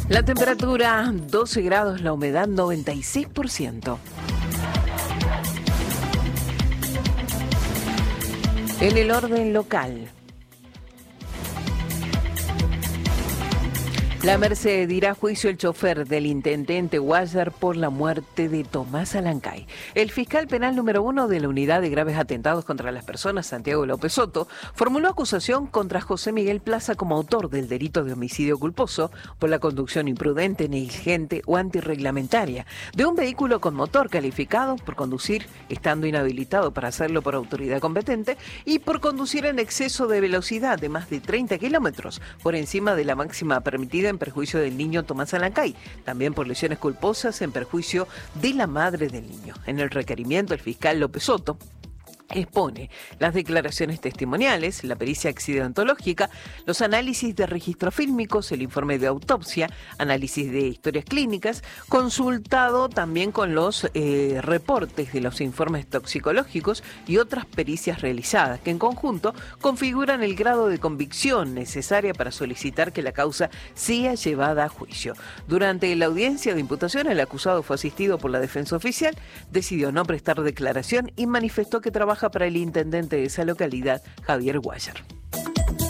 La temperatura 12 grados, la humedad 96%. En el orden local, la Merced dirá a juicio el chofer del intendente Guayar por la muerte de Tomás Alancay. El fiscal penal número 1 de la Unidad de Graves Atentados contra las Personas, Santiago López Soto, formuló acusación contra José Miguel Plaza como autor del delito de homicidio culposo por la conducción imprudente, negligente o antirreglamentaria de un vehículo con motor calificado por conducir estando inhabilitado para hacerlo por autoridad competente y por conducir en exceso de velocidad de más de 30 kilómetros por encima de la máxima permitida en perjuicio del niño Tomás Alancay, también por lesiones culposas en perjuicio de la madre del niño. En el requerimiento, el fiscal López Soto expone las declaraciones testimoniales, la pericia accidentológica, los análisis de registros fílmicos, el informe de autopsia, análisis de historias clínicas, consultado también con los reportes de los informes toxicológicos y otras pericias realizadas, que en conjunto configuran el grado de convicción necesaria para solicitar que la causa sea llevada a juicio. Durante la audiencia de imputación, el acusado fue asistido por la defensa oficial, decidió no prestar declaración y manifestó que trabaja para el intendente de esa localidad, Javier Guayar.